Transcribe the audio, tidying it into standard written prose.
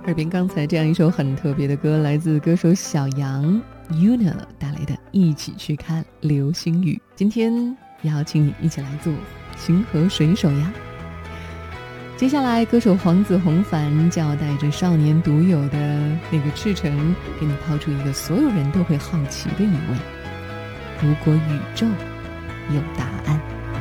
耳边刚才这样一首很特别的歌，来自歌手小杨 Yuna 带来的《一起去看流星雨》。今天邀请你一起来做星河水手呀。接下来歌手黄子弘凡就要带着少年独有的那个赤诚，给你抛出一个所有人都会好奇的疑问：如果宇宙有答案。